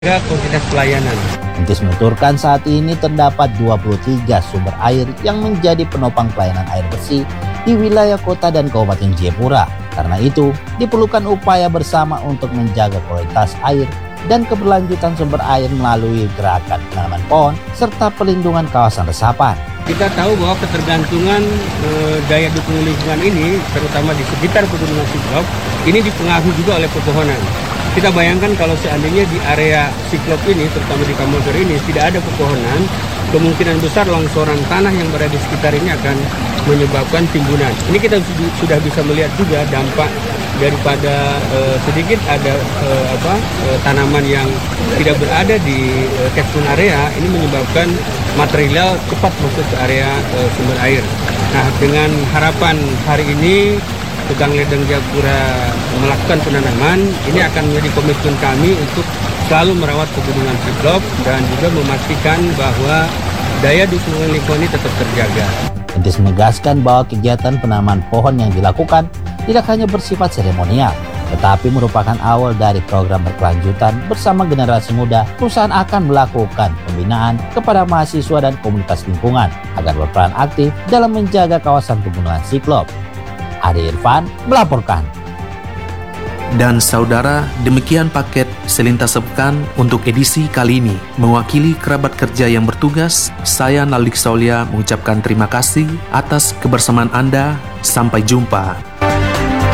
kuantitas pelayanan. Entis menuturkan saat ini terdapat 23 sumber air yang menjadi penopang pelayanan air bersih di wilayah kota dan Kabupaten Jayapura. Karena itu, diperlukan upaya bersama untuk menjaga kualitas air dan keberlanjutan sumber air melalui gerakan penanaman pohon serta pelindungan kawasan resapan. Kita tahu bahwa ketergantungan daya dukung lingkungan ini, terutama di sekitar pegunungan Siklop, ini dipengaruhi juga oleh pepohonan. Kita bayangkan kalau seandainya di area Siklop ini, terutama di Kamogor ini, tidak ada pepohonan, kemungkinan besar longsoran tanah yang berada di sekitar ini akan menyebabkan timbunan. Ini kita sudah bisa melihat juga dampak daripada sedikit ada tanaman yang tidak berada di catchment area, ini menyebabkan material cepat masuk ke area sumber air. Nah, dengan harapan hari ini Tukang Ledeng Jayapura melakukan penanaman, ini akan menjadi komitmen kami untuk selalu merawat pegunungan Siklop dan juga memastikan bahwa daya dukungan lingkungan ini tetap terjaga. Entis menegaskan bahwa kegiatan penanaman pohon yang dilakukan tidak hanya bersifat seremonial, tetapi merupakan awal dari program berkelanjutan bersama generasi muda. Perusahaan akan melakukan pembinaan kepada mahasiswa dan komunitas lingkungan agar berperan aktif dalam menjaga kawasan pegunungan Siklop. Ade Irfan melaporkan. Dan saudara, demikian paket Selintas Sepekan untuk edisi kali ini. Mewakili kerabat kerja yang bertugas, saya Nalik Saulia mengucapkan terima kasih atas kebersamaan Anda. Sampai jumpa.